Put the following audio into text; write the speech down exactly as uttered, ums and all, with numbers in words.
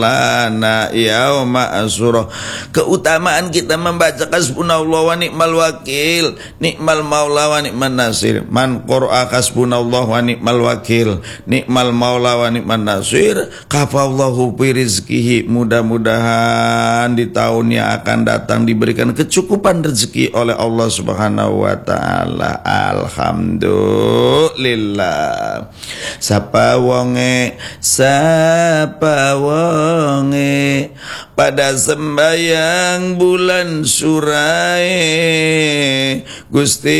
lana yauma asyura. Keutamaan kita membaca hasbunallahu wa ni'mal wakil, ni'mal maula wa ni'man nasir. Man qara'a hasbunallahu wa ni'mal wakil, ni'mal maula wa ni'man nasir, kafallahu bi rizqihi. Mudah-mudahan di tahun yang akan datang diberikan kecukupan rezeki oleh Allah Subhanahu wa taala. Alhamdulillah. Sapa wonge, sapa wonge pada sembayang bulan surai, Gusti